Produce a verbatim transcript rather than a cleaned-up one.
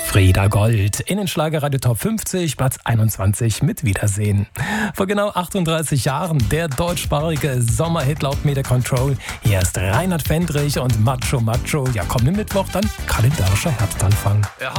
Frieda Gold in den Schlagerradio Top fünfzig, Platz einundzwanzig mit Wiedersehen. Vor genau achtunddreißig Jahren der deutschsprachige Sommerhit laut Media Control. Hier ist Reinhard Fendrich und Macho Macho. Ja, kommenden Mittwoch dann kalendarischer Herbstanfang. Er